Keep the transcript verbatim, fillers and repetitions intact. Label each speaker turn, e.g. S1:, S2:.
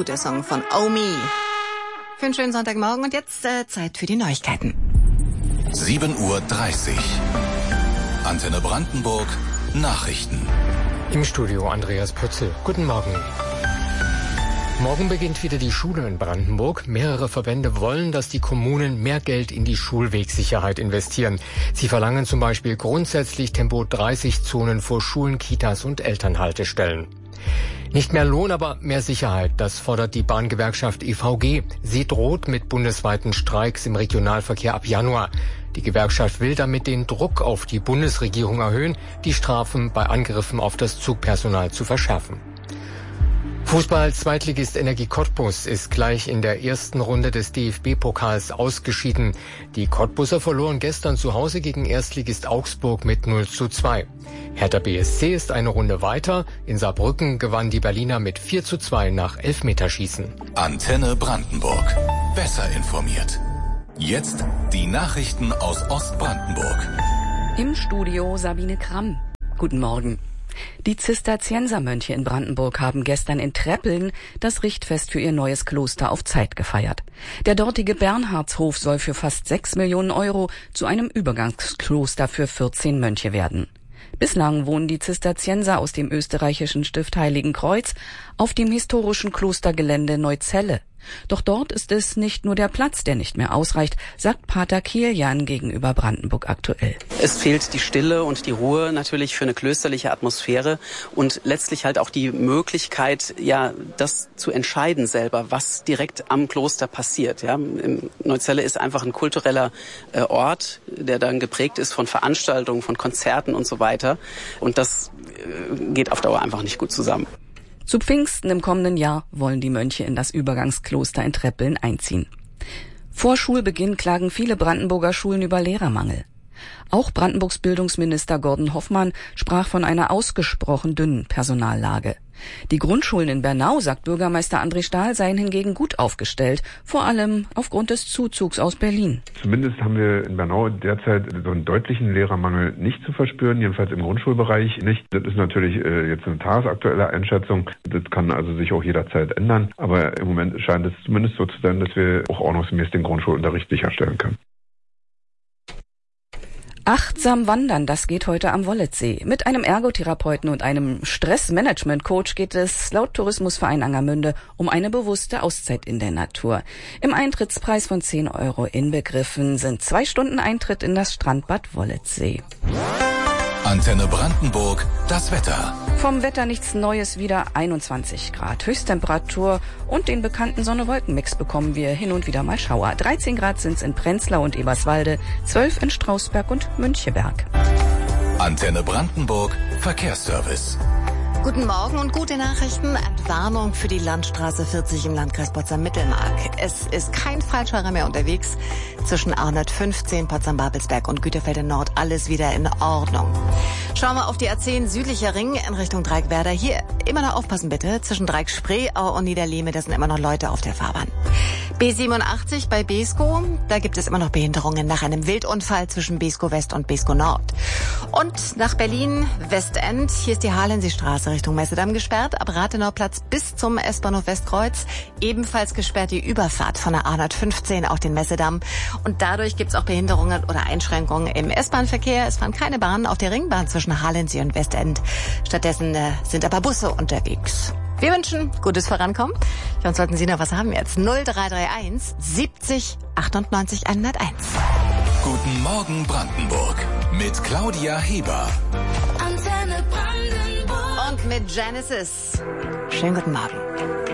S1: guter Song von Omi. Für einen schönen Sonntagmorgen und jetzt äh, Zeit für die Neuigkeiten.
S2: sieben Uhr dreißig. Antenne Brandenburg. Nachrichten.
S3: Im Studio Andreas Pötzel. Guten Morgen. Morgen beginnt wieder die Schule in Brandenburg. Mehrere Verbände wollen, dass die Kommunen mehr Geld in die Schulwegsicherheit investieren. Sie verlangen zum Beispiel grundsätzlich Tempo dreißig Zonen vor Schulen, Kitas und Elternhaltestellen. Nicht mehr Lohn, aber mehr Sicherheit. Das fordert die Bahngewerkschaft E V G. Sie droht mit bundesweiten Streiks im Regionalverkehr ab Januar. Die Gewerkschaft will damit den Druck auf die Bundesregierung erhöhen, die Strafen bei Angriffen auf das Zugpersonal zu verschärfen. Fußball-Zweitligist Energie Cottbus ist gleich in der ersten Runde des D F B-Pokals ausgeschieden. Die Cottbuser verloren gestern zu Hause gegen Erstligist Augsburg mit null zu zwei. Hertha B S C ist eine Runde weiter. In Saarbrücken gewann die Berliner mit vier zu zwei nach Elfmeterschießen.
S2: Antenne Brandenburg. Besser informiert. Jetzt die Nachrichten aus Ostbrandenburg.
S4: Im Studio Sabine Kramm. Guten Morgen. Die Zisterziensermönche in Brandenburg haben gestern in Treppeln das Richtfest für ihr neues Kloster auf Zeit gefeiert. Der dortige Bernhardshof soll für fast sechs Millionen Euro zu einem Übergangskloster für vierzehn Mönche werden. Bislang wohnen die Zisterzienser aus dem österreichischen Stift Heiligenkreuz auf dem historischen Klostergelände Neuzelle. Doch dort ist es nicht nur der Platz, der nicht mehr ausreicht, sagt Pater Kilian gegenüber Brandenburg aktuell.
S5: Es fehlt die Stille und die Ruhe natürlich für eine klösterliche Atmosphäre und letztlich halt auch die Möglichkeit, ja, das zu entscheiden selber, was direkt am Kloster passiert. Ja, Neuzelle ist einfach ein kultureller äh, Ort, der dann geprägt ist von Veranstaltungen, von Konzerten und so weiter. Und das äh, geht auf Dauer einfach nicht gut zusammen.
S4: Zu Pfingsten im kommenden Jahr wollen die Mönche in das Übergangskloster in Treppeln einziehen. Vor Schulbeginn klagen viele Brandenburger Schulen über Lehrermangel. Auch Brandenburgs Bildungsminister Gordon Hoffmann sprach von einer ausgesprochen dünnen Personallage. Die Grundschulen in Bernau, sagt Bürgermeister André Stahl, seien hingegen gut aufgestellt, vor allem aufgrund des Zuzugs aus Berlin.
S6: Zumindest haben wir in Bernau derzeit so einen deutlichen Lehrermangel nicht zu verspüren, jedenfalls im Grundschulbereich nicht. Das ist natürlich äh, jetzt eine tagesaktuelle Einschätzung, das kann also sich auch jederzeit ändern, aber im Moment scheint es zumindest so zu sein, dass wir auch ordnungsgemäß den Grundschulunterricht sicherstellen können.
S4: Achtsam wandern, das geht heute am Wolletsee. Mit einem Ergotherapeuten und einem Stressmanagement-Coach geht es laut Tourismusverein Angermünde um eine bewusste Auszeit in der Natur. Im Eintrittspreis von zehn Euro inbegriffen sind zwei Stunden Eintritt in das Strandbad Wolletsee.
S2: Antenne Brandenburg, das Wetter.
S4: Vom Wetter nichts Neues, wieder einundzwanzig Grad Höchsttemperatur und den bekannten Sonne-Wolken-Mix bekommen wir hin und wieder mal Schauer. dreizehn Grad sind's in Prenzlau und Eberswalde, zwölf in Strausberg und Müncheberg.
S2: Antenne Brandenburg, Verkehrsservice.
S1: Guten Morgen und gute Nachrichten. Entwarnung für die Landstraße vierzig im Landkreis Potsdam-Mittelmark. Es ist kein Falschfahrer mehr unterwegs. Zwischen A hundertfünfzehn, Potsdam-Babelsberg und Güterfelde Nord alles wieder in Ordnung. Schauen wir auf die A zehn südlicher Ring in Richtung Dreieckwerder. Hier immer noch aufpassen bitte. Zwischen Dreieck-Spreeau und Niederlehme, da sind immer noch Leute auf der Fahrbahn. B siebenundachtzig bei Beeskow, da gibt es immer noch Behinderungen nach einem Wildunfall zwischen Beeskow West und Beeskow Nord. Und nach Berlin Westend, hier ist die Halensee-Straße Richtung Messedamm gesperrt, ab Rathenauplatz bis zum S-Bahnhof Westkreuz. Ebenfalls gesperrt die Überfahrt von der A hundertfünfzehn auf den Messedamm. Und dadurch gibt es auch Behinderungen oder Einschränkungen im S-Bahn-Verkehr. Es fahren keine Bahnen auf der Ringbahn zwischen Halensee und Westend. Stattdessen äh, sind aber Busse unterwegs. Wir wünschen gutes Vorankommen. Ja, und sollten Sie noch was haben jetzt? null drei drei eins siebzig achtundneunzig hunderteins.
S2: Guten Morgen Brandenburg mit Claudia Heber.
S1: Antenne Brandenburg. Und mit Genesis. Schönen guten Morgen.